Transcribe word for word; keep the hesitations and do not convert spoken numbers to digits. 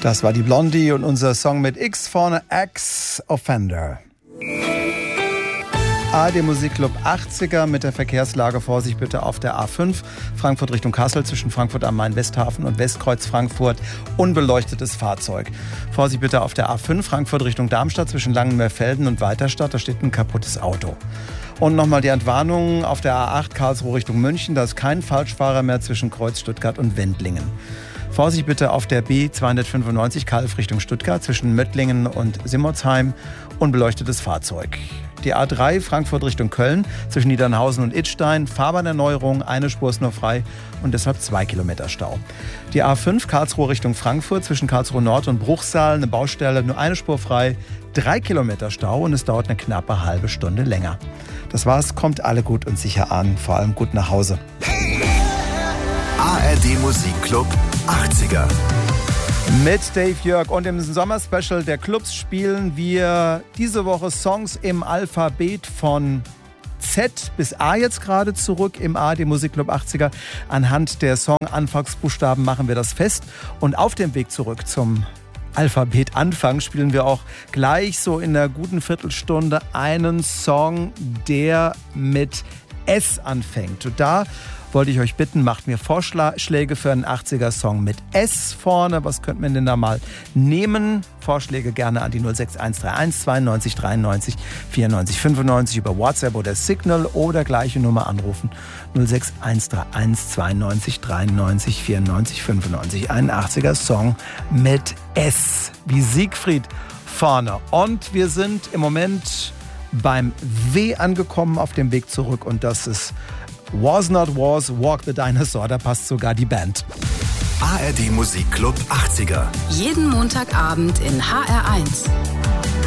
Das war die Blondie und unser Song mit X vorne, Ex-Offender. A R D Musikclub achtziger mit der Verkehrslage. Vorsicht bitte auf der A fünf, Frankfurt Richtung Kassel, zwischen Frankfurt am Main Westhafen und Westkreuz Frankfurt, unbeleuchtetes Fahrzeug. Vorsicht bitte auf der A fünf, Frankfurt Richtung Darmstadt, zwischen Langenmeerfelden und Weiterstadt, da steht ein kaputtes Auto. Und nochmal die Entwarnung auf der A acht, Karlsruhe Richtung München, da ist kein Falschfahrer mehr zwischen Kreuz Stuttgart und Wendlingen. Vorsicht bitte auf der B zweihundertfünfundneunzig, Calw Richtung Stuttgart, zwischen Möttlingen und Simmertsheim, unbeleuchtetes Fahrzeug. Die A drei, Frankfurt Richtung Köln, zwischen Niedernhausen und Idstein, Fahrbahnerneuerung, eine Spur ist nur frei und deshalb zwei Kilometer Stau. Die A fünf, Karlsruhe Richtung Frankfurt, zwischen Karlsruhe Nord und Bruchsal, eine Baustelle, nur eine Spur frei, drei Kilometer Stau und es dauert eine knappe halbe Stunde länger. Das war's, kommt alle gut und sicher an, vor allem gut nach Hause. A R D Musikclub achtziger. Mit Dave Jörg und im Sommerspecial der Clubs spielen wir diese Woche Songs im Alphabet von Z bis A jetzt gerade zurück im A R D Musikclub achtziger. Anhand der Song-Anfangsbuchstaben machen wir das fest und auf dem Weg zurück zum Alphabet Anfang spielen wir auch gleich so in einer guten Viertelstunde einen Song, der mit S anfängt. Und da wollte ich euch bitten, macht mir Vorschläge für einen achtziger-Song mit S vorne. Was könnte man denn da mal nehmen? Vorschläge gerne an die null sechs eins drei eins zweiundneunzig dreiundneunzig vierundneunzig fünfundneunzig über WhatsApp oder Signal oder gleiche Nummer anrufen. null sechs eins drei eins zweiundneunzig dreiundneunzig vierundneunzig fünfundneunzig. Ein achtziger-Song mit S wie Siegfried vorne. Und wir sind im Moment beim W angekommen auf dem Weg zurück und das ist Was Not Was, Walk the Dinosaur, da passt sogar die Band. A R D Musikclub achtziger. Jeden Montagabend in H R eins.